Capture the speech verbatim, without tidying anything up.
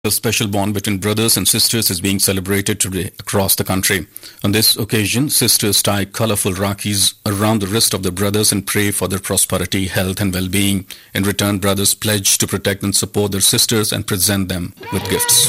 A special bond between brothers and sisters is being celebrated today across the country. On this occasion, sisters tie colorful rakis around the wrist of their brothers and pray for their prosperity, health and well-being. In return, brothers pledge to protect and support their sisters and present them with gifts.